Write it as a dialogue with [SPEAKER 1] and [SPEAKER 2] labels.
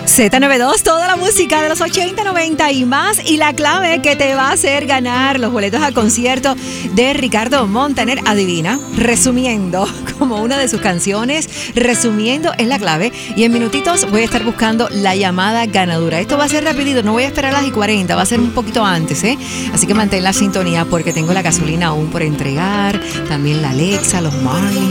[SPEAKER 1] Z92, toda la música de los 80, 90 y más. Y la clave que te va a hacer ganar los boletos al concierto de Ricardo Montaner. Adivina, resumiendo, como una de sus canciones, resumiendo es la clave. Y en minutitos voy a estar buscando la llamada ganadora. Esto va a ser rapidito, no voy a esperar a las 40, va a ser un poquito antes, ¿eh? Así que mantén la sintonía porque tengo la gasolina aún por entregar, también la Alexa, los Marlins.